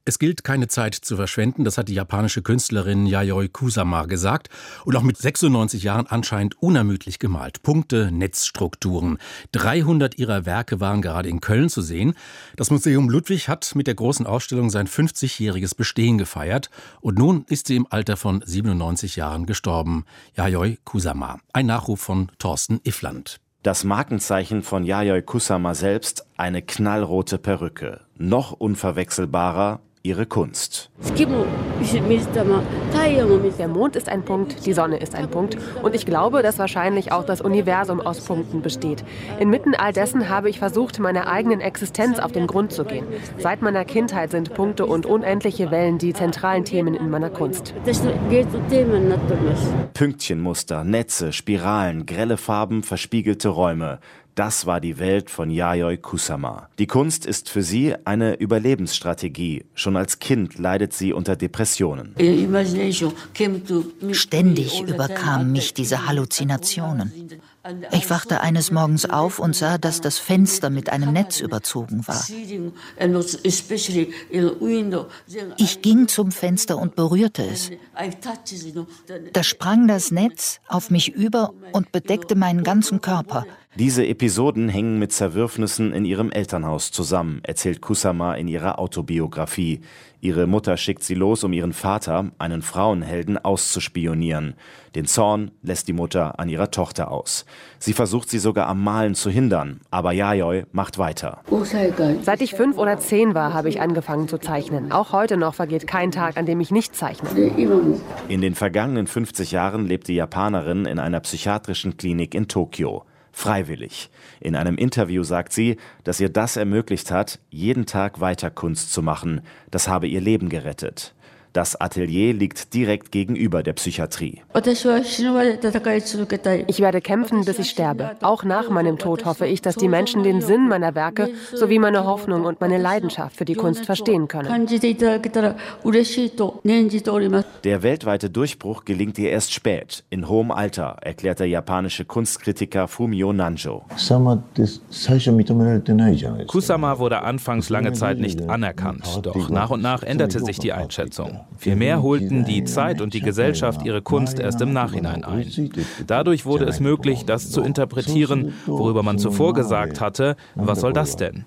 Es gilt, keine Zeit zu verschwenden, das hat die japanische Künstlerin Yayoi Kusama gesagt und auch mit 96 Jahren anscheinend unermüdlich gemalt. Punkte, Netzstrukturen. 300 ihrer Werke waren gerade in Köln zu sehen. Das Museum Ludwig hat mit der großen Ausstellung sein 50-jähriges Bestehen gefeiert und nun ist sie im Alter von 97 Jahren gestorben. Yayoi Kusama. Ein Nachruf von Thorsten Iffland. Das Markenzeichen von Yayoi Kusama selbst, eine knallrote Perücke. Noch unverwechselbarer ihre Kunst. Der Mond ist ein Punkt, die Sonne ist ein Punkt. Und ich glaube, dass wahrscheinlich auch das Universum aus Punkten besteht. Inmitten all dessen habe ich versucht, meiner eigenen Existenz auf den Grund zu gehen. Seit meiner Kindheit sind Punkte und unendliche Wellen die zentralen Themen in meiner Kunst. Pünktchenmuster, Netze, Spiralen, grelle Farben, verspiegelte Räume. Das war die Welt von Yayoi Kusama. Die Kunst ist für sie eine Überlebensstrategie. Schon als Kind leidet sie unter Depressionen. Ständig überkamen mich diese Halluzinationen. Ich wachte eines Morgens auf und sah, dass das Fenster mit einem Netz überzogen war. Ich ging zum Fenster und berührte es. Da sprang das Netz auf mich über und bedeckte meinen ganzen Körper. Diese Episoden hängen mit Zerwürfnissen in ihrem Elternhaus zusammen, erzählt Kusama in ihrer Autobiografie. Ihre Mutter schickt sie los, um ihren Vater, einen Frauenhelden, auszuspionieren. Den Zorn lässt die Mutter an ihrer Tochter aus. Sie versucht sie sogar am Malen zu hindern, aber Yayoi macht weiter. Seit ich 5 oder 10 war, habe ich angefangen zu zeichnen. Auch heute noch vergeht kein Tag, an dem ich nicht zeichne. In den vergangenen 50 Jahren lebt die Japanerin in einer psychiatrischen Klinik in Tokio. Freiwillig. In einem Interview sagt sie, dass ihr das ermöglicht hat, jeden Tag weiter Kunst zu machen. Das habe ihr Leben gerettet. Das Atelier liegt direkt gegenüber der Psychiatrie. Ich werde kämpfen, bis ich sterbe. Auch nach meinem Tod hoffe ich, dass die Menschen den Sinn meiner Werke sowie meine Hoffnung und meine Leidenschaft für die Kunst verstehen können. Der weltweite Durchbruch gelingt ihr erst spät, in hohem Alter, erklärt der japanische Kunstkritiker Fumio Nanjo. Kusama wurde anfangs lange Zeit nicht anerkannt, doch nach und nach änderte sich die Einschätzung. Vielmehr holten die Zeit und die Gesellschaft ihre Kunst erst im Nachhinein ein. Dadurch wurde es möglich, das zu interpretieren, worüber man zuvor gesagt hatte, was soll das denn?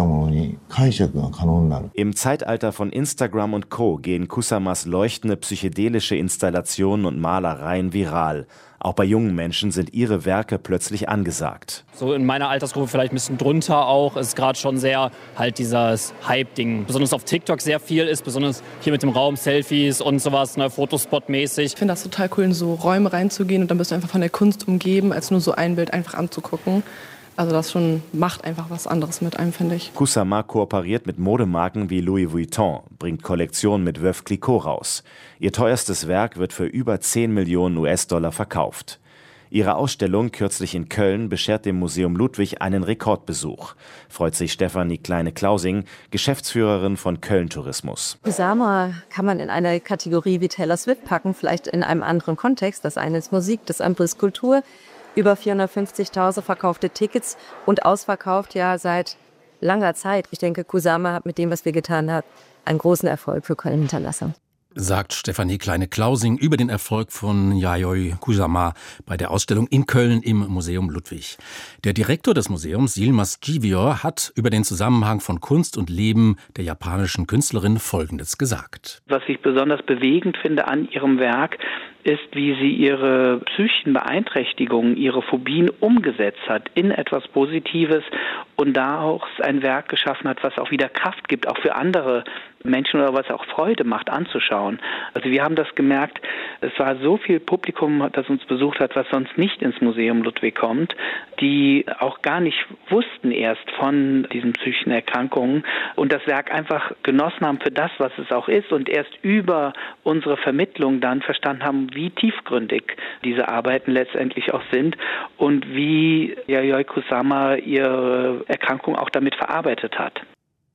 Im Zeitalter von Instagram und Co. gehen Kusamas leuchtende psychedelische Installationen und Malereien viral. Auch bei jungen Menschen sind ihre Werke plötzlich angesagt. So in meiner Altersgruppe vielleicht ein bisschen drunter auch, ist gerade schon sehr halt dieses Hype-Ding. Besonders auf TikTok sehr viel ist, besonders hier mit dem Raum, Selfies und sowas, ne, Fotospot-mäßig. Ich finde das total cool, in so Räume reinzugehen und dann bist du einfach von der Kunst umgeben, als nur so ein Bild einfach anzugucken. Also das schon macht einfach was anderes mit einem, finde ich. Kusama kooperiert mit Modemarken wie Louis Vuitton, bringt Kollektionen mit Veuve Clicquot raus. Ihr teuerstes Werk wird für über 10 Millionen US-Dollar verkauft. Ihre Ausstellung kürzlich in Köln beschert dem Museum Ludwig einen Rekordbesuch. Freut sich Stefanie Kleine-Klausing, Geschäftsführerin von Köln Tourismus. Kusama kann man in eine Kategorie wie Taylor Swift packen, vielleicht in einem anderen Kontext. Das eine ist Musik, das andere ist Kultur. Über 450.000 verkaufte Tickets und ausverkauft ja seit langer Zeit. Ich denke, Kusama hat mit dem, was wir getan haben, einen großen Erfolg für Köln hinterlassen. Sagt Stefanie Kleine-Klausing über den Erfolg von Yayoi Kusama bei der Ausstellung in Köln im Museum Ludwig. Der Direktor des Museums, Yilmaz Givior, hat über den Zusammenhang von Kunst und Leben der japanischen Künstlerin Folgendes gesagt. Was ich besonders bewegend finde an ihrem Werk, ist, wie sie ihre psychischen Beeinträchtigungen, ihre Phobien umgesetzt hat in etwas Positives und daraus ein Werk geschaffen hat, was auch wieder Kraft gibt, auch für andere Menschen oder was auch Freude macht anzuschauen. Also wir haben das gemerkt, es war so viel Publikum, das uns besucht hat, was sonst nicht ins Museum Ludwig kommt, die auch gar nicht wussten erst von diesen psychischen Erkrankungen und das Werk einfach genossen haben für das, was es auch ist und erst über unsere Vermittlung dann verstanden haben, wie tiefgründig diese Arbeiten letztendlich auch sind und wie Yayoi Kusama ihre Erkrankung auch damit verarbeitet hat.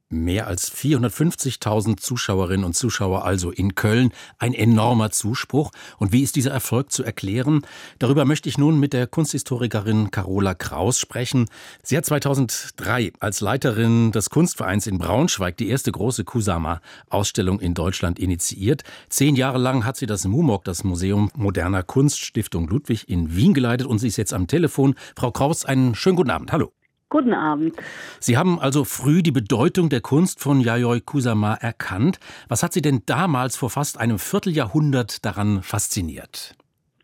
Mehr als 450.000 Zuschauerinnen und Zuschauer also in Köln. Ein enormer Zuspruch. Und wie ist dieser Erfolg zu erklären? Darüber möchte ich nun mit der Kunsthistorikerin Carola Kraus sprechen. Sie hat 2003 als Leiterin des Kunstvereins in Braunschweig die erste große Kusama-Ausstellung in Deutschland initiiert. 10 Jahre lang hat sie das MUMOG, das Museum Moderner Kunst Stiftung Ludwig in Wien geleitet. Und sie ist jetzt am Telefon. Frau Kraus, einen schönen guten Abend. Hallo. Guten Abend. Sie haben also früh die Bedeutung der Kunst von Yayoi Kusama erkannt. Was hat Sie denn damals vor fast einem Vierteljahrhundert daran fasziniert?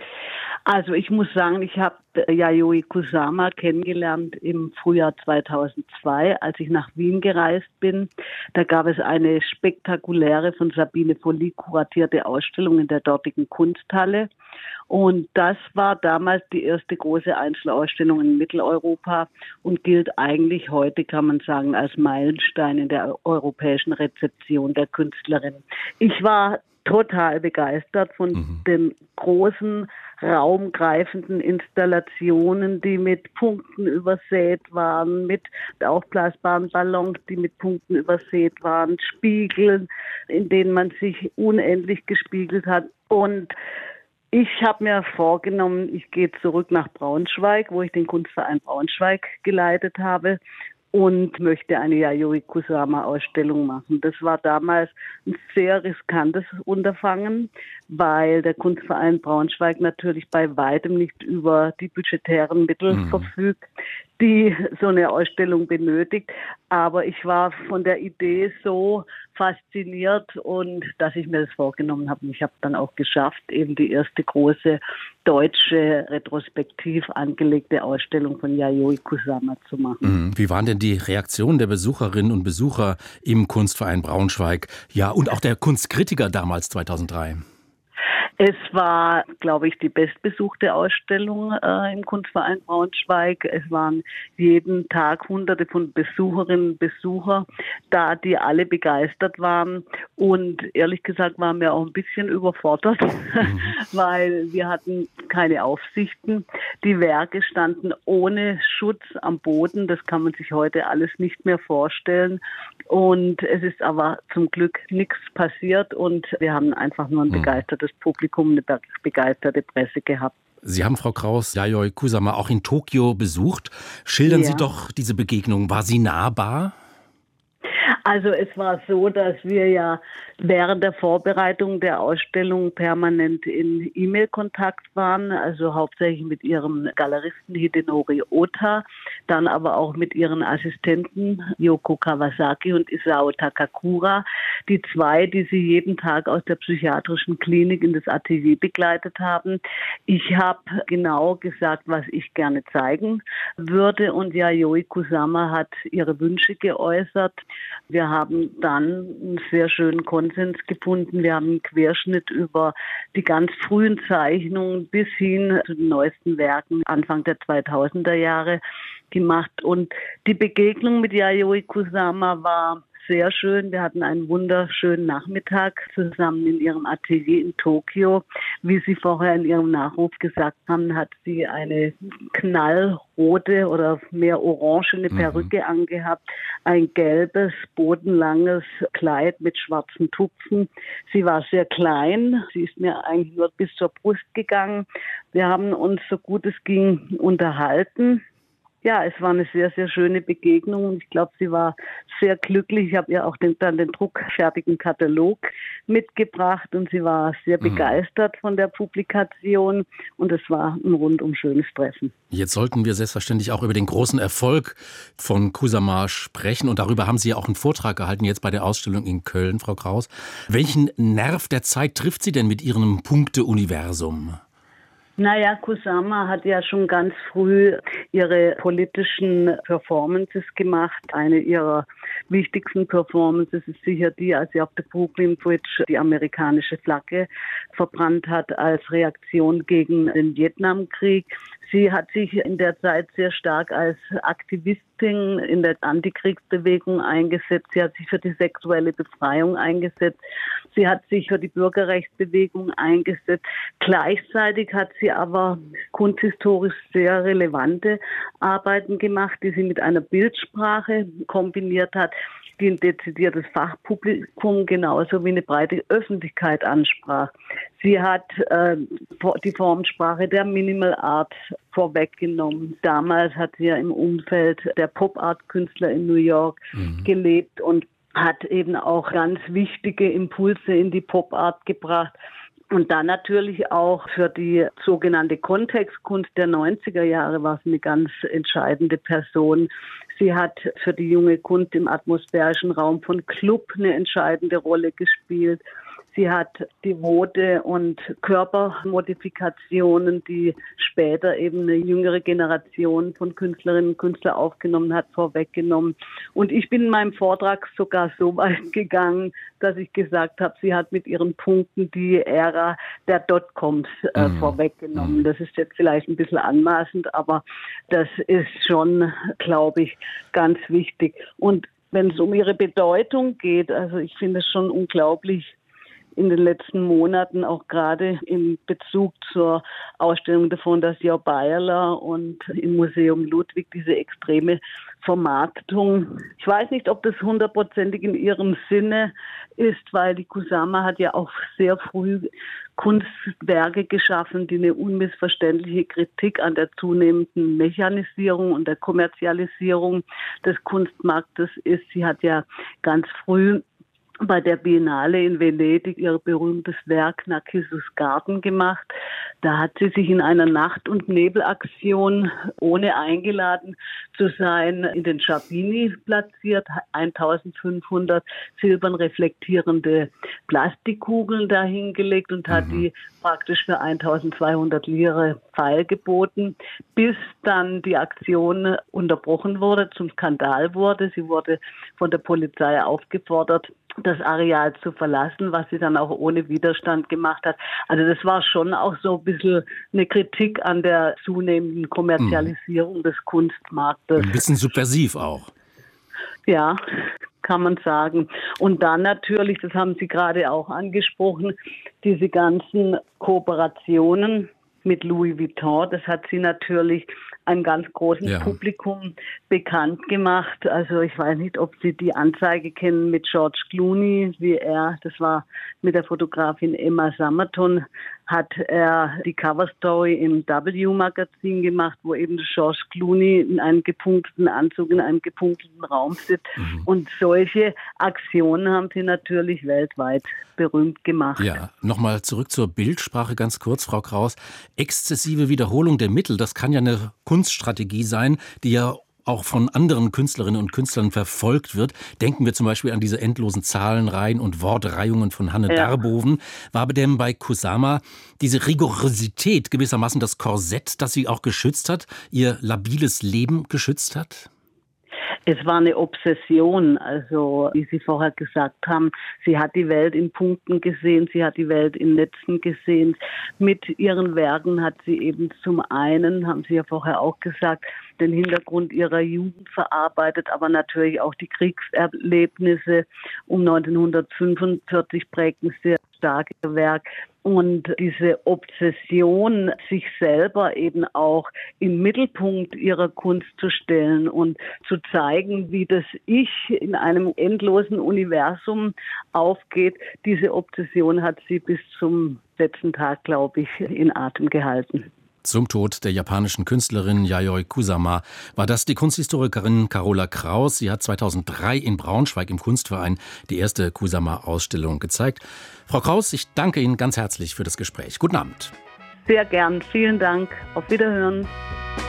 Also ich muss sagen, ich habe Yayoi Kusama kennengelernt im Frühjahr 2002, als ich nach Wien gereist bin. Da gab es eine spektakuläre, von Sabine Volli kuratierte Ausstellung in der dortigen Kunsthalle. Und das war damals die erste große Einzelausstellung in Mitteleuropa und gilt eigentlich heute, kann man sagen, als Meilenstein in der europäischen Rezeption der Künstlerin. Ich war total begeistert von den großen, raumgreifenden Installationen, die mit Punkten übersät waren, mit aufblasbaren Ballons, die mit Punkten übersät waren, Spiegeln, in denen man sich unendlich gespiegelt hat. Und ich habe mir vorgenommen, ich gehe zurück nach Braunschweig, wo ich den Kunstverein Braunschweig geleitet habe und möchte eine Yayoi Kusama-Ausstellung machen. Das war damals ein sehr riskantes Unterfangen, weil der Kunstverein Braunschweig natürlich bei weitem nicht über die budgetären Mittel verfügt, die so eine Ausstellung benötigt. Aber ich war von der Idee so fasziniert und dass ich mir das vorgenommen habe. Und ich habe dann auch geschafft, eben die erste große deutsche retrospektiv angelegte Ausstellung von Yayoi Kusama zu machen. Wie waren denn die Reaktionen der Besucherinnen und Besucher im Kunstverein Braunschweig? Ja, und auch der Kunstkritiker damals 2003. Es war, glaube ich, die bestbesuchte Ausstellung im Kunstverein Braunschweig. Es waren jeden Tag Hunderte von Besucherinnen und Besucher da, die alle begeistert waren. Und ehrlich gesagt waren wir auch ein bisschen überfordert, weil wir hatten keine Aufsichten. Die Werke standen ohne Schutz am Boden. Das kann man sich heute alles nicht mehr vorstellen. Und es ist aber zum Glück nichts passiert und wir haben einfach nur ein begeistertes Publikum, eine begeisterte Presse gehabt. Sie haben, Frau Kraus, Yayoi Kusama auch in Tokio besucht. Schildern Sie doch diese Begegnung. War sie nahbar? Also es war so, dass wir ja während der Vorbereitung der Ausstellung permanent in E-Mail-Kontakt waren, also hauptsächlich mit ihrem Galeristen Hidenori Ota, dann aber auch mit ihren Assistenten Yoko Kawasaki und Isao Takakura, die zwei, die sie jeden Tag aus der psychiatrischen Klinik in das Atelier begleitet haben. Ich habe genau gesagt, was ich gerne zeigen würde und Yayoi Kusama hat ihre Wünsche geäußert. Wir haben dann einen sehr schönen Konsens gefunden. Wir haben einen Querschnitt über die ganz frühen Zeichnungen bis hin zu den neuesten Werken Anfang der 2000er Jahre gemacht. Und die Begegnung mit Yayoi Kusama war sehr schön. Wir hatten einen wunderschönen Nachmittag zusammen in ihrem Atelier in Tokio. Wie Sie vorher in Ihrem Nachruf gesagt haben, hat sie eine knallrote oder mehr orangene Perücke angehabt, ein gelbes, bodenlanges Kleid mit schwarzen Tupfen. Sie war sehr klein. Sie ist mir eigentlich nur bis zur Brust gegangen. Wir haben uns, so gut es ging, unterhalten. Ja, es war eine sehr, sehr schöne Begegnung und ich glaube, sie war sehr glücklich. Ich habe ihr auch dann den druckfertigen Katalog mitgebracht und sie war sehr begeistert von der Publikation und es war ein rundum schönes Treffen. Jetzt sollten wir selbstverständlich auch über den großen Erfolg von Kusama sprechen und darüber haben Sie ja auch einen Vortrag gehalten, jetzt bei der Ausstellung in Köln, Frau Kraus. Welchen Nerv der Zeit trifft Sie denn mit Ihrem Punkte-Universum? Naja, Kusama hat ja schon ganz früh ihre politischen Performances gemacht. Eine ihrer wichtigsten Performances ist sicher die, als sie auf der Brooklyn Bridge die amerikanische Flagge verbrannt hat als Reaktion gegen den Vietnamkrieg. Sie hat sich in der Zeit sehr stark als Aktivistin in der Antikriegsbewegung eingesetzt. Sie hat sich für die sexuelle Befreiung eingesetzt. Sie hat sich für die Bürgerrechtsbewegung eingesetzt. Gleichzeitig hat sie aber kunsthistorisch sehr relevante Arbeiten gemacht, die sie mit einer Bildsprache kombiniert hat, die ein dezidiertes Fachpublikum genauso wie eine breite Öffentlichkeit ansprach. Sie hat die Formensprache der Minimal Art vorweggenommen. Damals hat sie ja im Umfeld der Pop-Art-Künstler in New York gelebt und hat eben auch ganz wichtige Impulse in die Pop-Art gebracht. Und dann natürlich auch für die sogenannte Kontextkunst der 90er Jahre war sie eine ganz entscheidende Person. Sie hat für die junge Kunst im atmosphärischen Raum von Club eine entscheidende Rolle gespielt. Sie hat die Mode- und Körpermodifikationen, die später eben eine jüngere Generation von Künstlerinnen und Künstlern aufgenommen hat, vorweggenommen. Und ich bin in meinem Vortrag sogar so weit gegangen, dass ich gesagt habe, sie hat mit ihren Punkten die Ära der Dotcoms vorweggenommen. Das ist jetzt vielleicht ein bisschen anmaßend, aber das ist schon, glaube ich, ganz wichtig. Und wenn es um ihre Bedeutung geht, also ich finde es schon unglaublich, in den letzten Monaten, auch gerade in Bezug zur Ausstellung der Fondation Bayerler und im Museum Ludwig, diese extreme Vermarktung. Ich weiß nicht, ob das 100%ig in ihrem Sinne ist, weil die Kusama hat ja auch sehr früh Kunstwerke geschaffen, die eine unmissverständliche Kritik an der zunehmenden Mechanisierung und der Kommerzialisierung des Kunstmarktes ist. Sie hat ja ganz früh bei der Biennale in Venedig ihr berühmtes Werk Narcissus Garten gemacht. Da hat sie sich in einer Nacht- und Nebelaktion, ohne eingeladen zu sein, in den Sciabini platziert, 1500 silbern reflektierende Plastikkugeln dahingelegt und hat die praktisch für 1200 Lire feilgeboten, bis dann die Aktion unterbrochen wurde, zum Skandal wurde. Sie wurde von der Polizei aufgefordert, das Areal zu verlassen, was sie dann auch ohne Widerstand gemacht hat. Also das war schon auch so ein bisschen eine Kritik an der zunehmenden Kommerzialisierung des Kunstmarktes. Ein bisschen subversiv auch. Ja, kann man sagen. Und dann natürlich, das haben Sie gerade auch angesprochen, diese ganzen Kooperationen mit Louis Vuitton, das hat sie natürlich einem ganz großen Publikum bekannt gemacht. Also ich weiß nicht, ob Sie die Anzeige kennen mit George Clooney, das war mit der Fotografin Emma Summerton, hat er die Coverstory im W-Magazin gemacht, wo eben George Clooney in einem gepunkteten Anzug in einem gepunkteten Raum sitzt. Und solche Aktionen haben sie natürlich weltweit berühmt gemacht. Ja, nochmal zurück zur Bildsprache ganz kurz, Frau Kraus. Exzessive Wiederholung der Mittel, das kann ja eine Kunststrategie sein, die ja auch von anderen Künstlerinnen und Künstlern verfolgt wird. Denken wir zum Beispiel an diese endlosen Zahlenreihen und Wortreihungen von Hanne Darboven. War aber denn bei Kusama diese Rigorosität gewissermaßen das Korsett, das sie auch geschützt hat, ihr labiles Leben geschützt hat? Es war eine Obsession, also wie Sie vorher gesagt haben, sie hat die Welt in Punkten gesehen, sie hat die Welt in Netzen gesehen. Mit ihren Werken hat sie eben zum einen, haben Sie ja vorher auch gesagt, den Hintergrund ihrer Jugend verarbeitet, aber natürlich auch die Kriegserlebnisse um 1945 prägten sehr stark ihr Werk. Und diese Obsession, sich selber eben auch im Mittelpunkt ihrer Kunst zu stellen und zu zeigen, wie das Ich in einem endlosen Universum aufgeht, diese Obsession hat sie bis zum letzten Tag, glaube ich, in Atem gehalten. Zum Tod der japanischen Künstlerin Yayoi Kusama war das die Kunsthistorikerin Carola Kraus. Sie hat 2003 in Braunschweig im Kunstverein die erste Kusama-Ausstellung gezeigt. Frau Kraus, ich danke Ihnen ganz herzlich für das Gespräch. Guten Abend. Sehr gern. Vielen Dank. Auf Wiederhören.